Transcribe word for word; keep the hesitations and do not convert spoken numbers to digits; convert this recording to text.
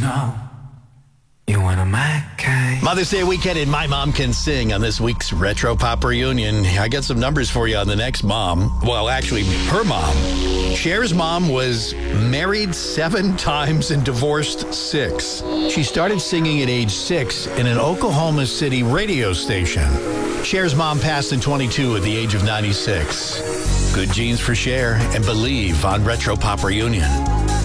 know you want a Mackay. Mother's Day weekend in My Mom Can Sing on this week's Retro Pop Reunion. I got some numbers for you on the next mom. Well, actually, her mom. Cher's mom was married seven times and divorced six. She started singing at age six in an Oklahoma City radio station. Cher's mom passed in twenty-two at the age of ninety-six. Good genes for Cher and Believe on Retro Pop Reunion.